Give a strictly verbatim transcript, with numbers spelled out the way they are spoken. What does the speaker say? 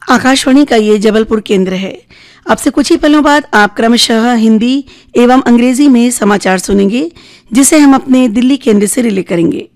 आकाशवाणी का ये जबलपुर केंद्र है। अब से कुछ ही पलों बाद आप क्रमशः हिंदी एवं अंग्रेजी में समाचार सुनेंगे, जिसे हम अपने दिल्ली केंद्र से रिले करेंगे।